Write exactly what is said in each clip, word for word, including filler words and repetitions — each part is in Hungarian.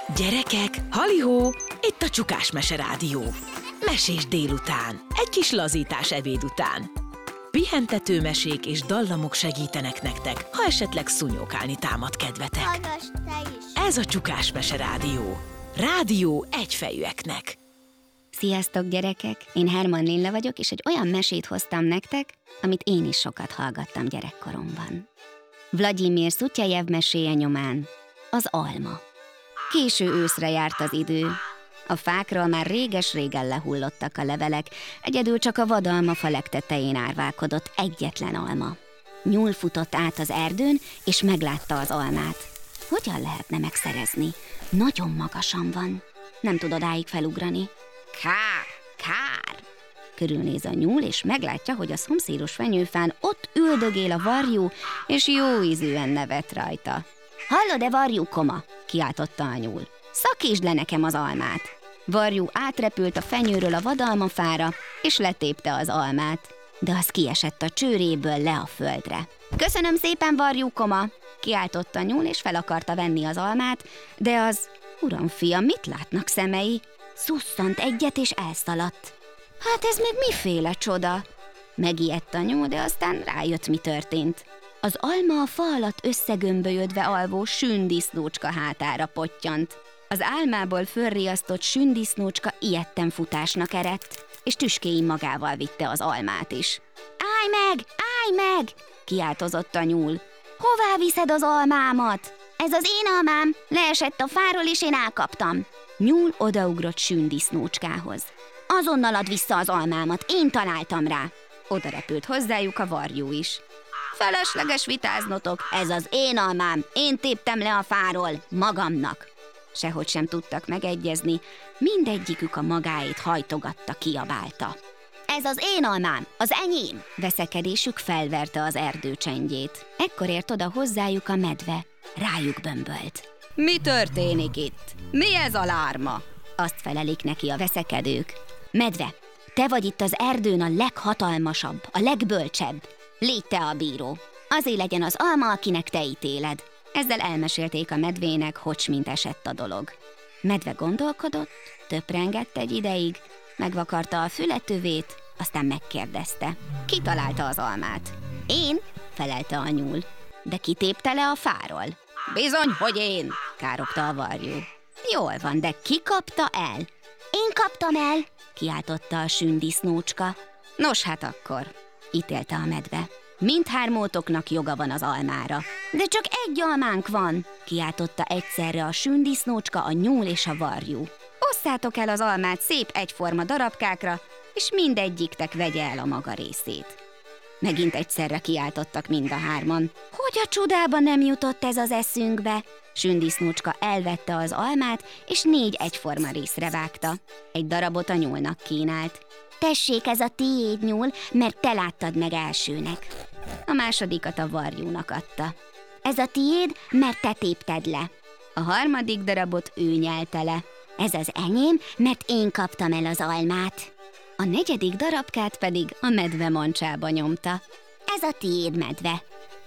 Gyerekek, halihó! Itt a Csukás Mese Rádió. Mesés délután, egy kis lazítás ebéd után. Pihentető mesék és dallamok segítenek nektek, ha esetleg szúnyókálni támad kedvetek. Hallgass te is! Ez a Csukás Mese Rádió. Rádió egyfejűeknek. Sziasztok, gyerekek! Én Herman Lilla vagyok, és egy olyan mesét hoztam nektek, amit én is sokat hallgattam gyerekkoromban. Vladimir Szutyejev meséje nyomán az alma. Késő őszre járt az idő. A fákról már réges-régen lehullottak a levelek, egyedül csak a vadalmafa legtetején árválkodott egyetlen alma. Nyúl futott át az erdőn, és meglátta az almát. Hogyan lehetne megszerezni? Nagyon magasan van. Nem tud odáig felugrani. Kár, kár! Körülnéz a nyúl, és meglátja, hogy a szomszédos fenyőfán ott üldögél a varjú, és jó ízűen nevet rajta. Hallod-e, varjú koma? Kiáltotta a nyúl. Szakítsd le nekem az almát! Varjú átrepült a fenyőről a vadalmafára, és letépte az almát. De az kiesett a csőréből le a földre. Köszönöm szépen, varjú koma! Kiáltotta a nyúl, és fel akarta venni az almát, de az... Uram, fiam, mit látnak szemei? Szusszant egyet, és elszaladt. Hát ez még miféle csoda? Megijedt a nyúl, de aztán rájött, mi történt. Az alma a fa alatt összegömbölyödve alvó sündisznócska hátára pottyant. Az álmából fölriasztott sündisznócska ijedten futásnak eredt, és tüskéi magával vitte az almát is. Állj meg! Állj meg! Kiáltozott a nyúl. Hová viszed az almámat? Ez az én almám, leesett a fáról, és én elkaptam. Nyúl odaugrott sündisznócskához. Azonnal add vissza az almámat, én találtam rá. Oda repült hozzájuk a varjú is. Felesleges vitáznotok, ez az én almám, én téptem le a fáról, magamnak. Sehogy sem tudtak megegyezni, mindegyikük a magáét hajtogatta, kiabálta. Ez az én almám, az enyém! Veszekedésük felverte az erdő csendjét. Ekkor ért oda hozzájuk a medve, rájuk bömbölt. Mi történik itt? Mi ez a lárma? Azt felelik neki a veszekedők. Medve, te vagy itt az erdőn a leghatalmasabb, a legbölcsebb. Légy te a bíró. Azért legyen az alma, akinek te ítéled. Ezzel elmesélték a medvének, hogy mint esett a dolog. Medve gondolkodott, töprengett egy ideig, megvakarta a fületövét, aztán megkérdezte. Ki találta az almát? Én, felelte a nyúl. De ki tépte le a fáról? Bizony, hogy én, károgta a varjú. Jól van, de ki kapta el? Én kaptam el, kiáltotta a sündisznócska. Nos, hát akkor, ítélte a medve. Mindhármótoknak joga van az almára. De csak egy almánk van, kiáltotta egyszerre a sündisznócska, a nyúl és a varjú. Osszátok el az almát szép egyforma darabkákra, és mindegyiktek vegye el a maga részét. Megint egyszerre kiáltottak mind a hárman. Hogy a csodába nem jutott ez az eszünkbe? Sündisznócska elvette az almát, és négy egyforma részre vágta. Egy darabot a nyúlnak kínált. Tessék, ez a tiéd, nyúl, mert te láttad meg elsőnek. A másodikat a varjúnak adta. Ez a tiéd, mert te tépted le. A harmadik darabot ő nyelte le. Ez az enyém, mert én kaptam el az almát. A negyedik darabkát pedig a medve mancsába nyomta. Ez a tiéd, medve.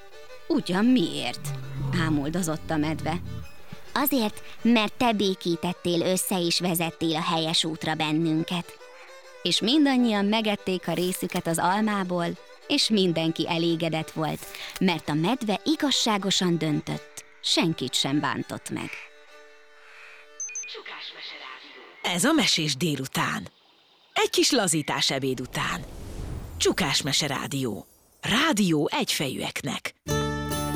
Ugyan miért? Ámuldozott a medve. Azért, mert te békítettél össze és vezettél a helyes útra bennünket. És mindannyian megették a részüket az almából, és mindenki elégedett volt, mert a medve igazságosan döntött, senkit sem bántott meg. Csukás Mese Rádió. Ez a mesés délután. Egy kis lazítás ebéd után. Csukás Mese Rádió. Rádió egyfejűeknek.